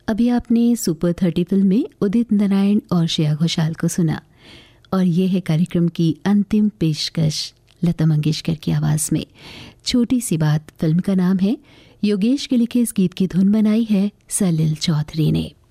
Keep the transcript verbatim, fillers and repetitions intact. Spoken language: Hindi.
अभी आपने सुपर थर्टी फिल्म में उदित नारायण और श्रेया घोषाल को सुना और ये है कार्यक्रम की अंतिम पेशकश लता मंगेशकर की आवाज़ में। छोटी सी बात फिल्म का नाम है। योगेश के लिखे इस गीत की धुन बनाई है सलिल चौधरी ने।